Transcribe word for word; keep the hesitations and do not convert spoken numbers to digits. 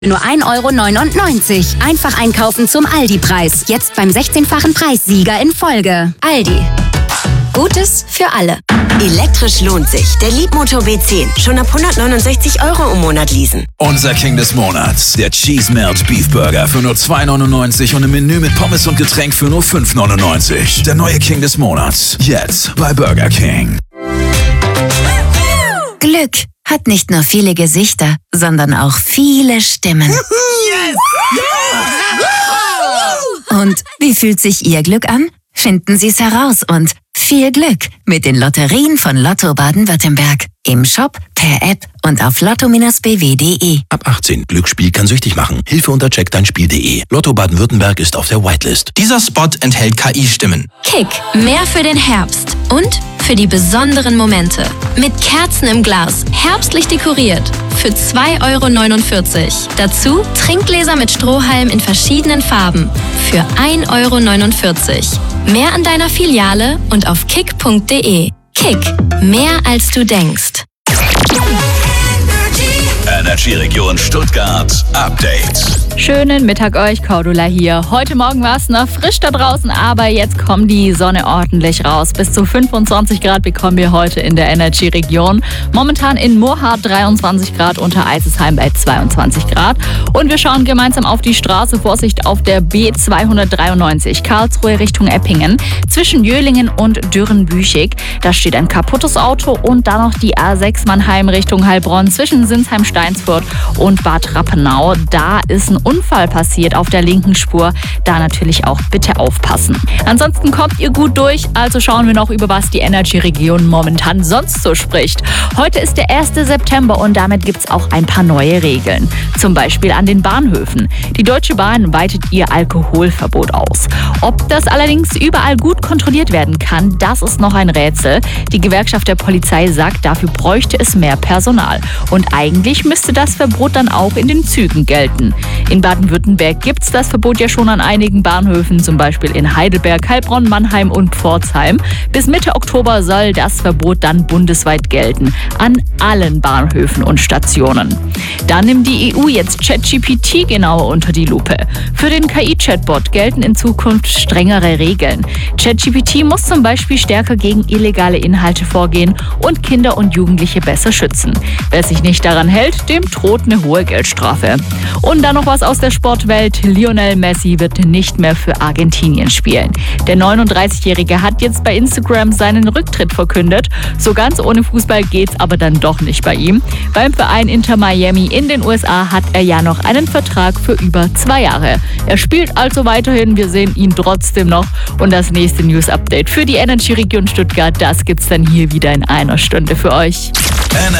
Nur ein Euro neunundneunzig. Einfach einkaufen zum Aldi-Preis. Jetzt beim sechzehnfachen Preissieger in Folge. Aldi. Gutes für alle. Elektrisch lohnt sich. Der Leapmotor B zehn. Schon ab hundertneunundsechzig Euro im Monat leasen. Unser King des Monats. Der Cheese Melt Beef Burger für nur zwei neunundneunzig und ein Menü mit Pommes und Getränk für nur fünf neunundneunzig. Der neue King des Monats. Jetzt bei Burger King. Glück hat nicht nur viele Gesichter, sondern auch viele Stimmen. Yes! Und wie fühlt sich Ihr Glück an? Finden Sie es heraus und viel Glück mit den Lotterien von Lotto Baden-Württemberg. Im Shop, per App und auf lotto b w punkt de. Ab achtzehn. Glücksspiel kann süchtig machen. Hilfe unter check dein spiel punkt de. Lotto Baden-Württemberg ist auf der Whitelist. Dieser Spot enthält K I-Stimmen. Kick. Mehr für den Herbst. Und für die besonderen Momente. Mit Kerzen im Glas. Herbstlich dekoriert. Für zwei Euro neunundvierzig. Dazu Trinkgläser mit Strohhalm in verschiedenen Farben. Für ein Euro neunundvierzig. Mehr an deiner Filiale und auf kick punkt de. Kick. Mehr als du denkst. Energy Region Stuttgart Update. Schönen Mittag euch, Cordula hier. Heute Morgen war es noch frisch da draußen, aber jetzt kommt die Sonne ordentlich raus. Bis zu fünfundzwanzig Grad bekommen wir heute in der Energy Region. Momentan in Murrhardt dreiundzwanzig Grad, unter Eisesheim bei zweiundzwanzig Grad. Und wir schauen gemeinsam auf die Straße. Vorsicht auf der B zweihundertdreiundneunzig, Karlsruhe Richtung Eppingen, zwischen Jölingen und Dürrenbüchig. Da steht ein kaputtes Auto und dann noch die A sechs Mannheim Richtung Heilbronn, zwischen Sinsheim, Steinsfurt und Bad Rappenau. Da ist ein Unfall passiert auf der linken Spur. Da natürlich auch bitte aufpassen. Ansonsten kommt ihr gut durch, also schauen wir noch, über was die Energy-Region momentan sonst so spricht. Heute ist der erste September und damit gibt es auch ein paar neue Regeln. Zum Beispiel an den Bahnhöfen. Die Deutsche Bahn weitet ihr Alkoholverbot aus. Ob das allerdings überall gut kontrolliert werden kann, das ist noch ein Rätsel. Die Gewerkschaft der Polizei sagt, dafür bräuchte es mehr Personal. Und eigentlich müsste das Verbot dann auch in den Zügen gelten. In Baden-Württemberg gibt es das Verbot ja schon an einigen Bahnhöfen, zum Beispiel in Heidelberg, Heilbronn, Mannheim und Pforzheim. Bis Mitte Oktober soll das Verbot dann bundesweit gelten, an allen Bahnhöfen und Stationen. Dann nimmt die E U jetzt ChatGPT genauer unter die Lupe. Für den K I-Chatbot gelten in Zukunft strengere Regeln. ChatGPT muss zum Beispiel stärker gegen illegale Inhalte vorgehen und Kinder und Jugendliche besser schützen. Wer sich nicht daran hält, dem droht eine hohe Geldstrafe. Und dann noch was aus der Sportwelt. Lionel Messi wird nicht mehr für Argentinien spielen. Der neununddreißigjährige hat jetzt bei Instagram seinen Rücktritt verkündet. So ganz ohne Fußball geht's aber dann doch nicht bei ihm. Beim Verein Inter Miami in den U S A hat er ja noch einen Vertrag für über zwei Jahre. Er spielt also weiterhin, wir sehen ihn trotzdem noch. Und das nächste News-Update für die Energy-Region Stuttgart, das gibt's dann hier wieder in einer Stunde für euch.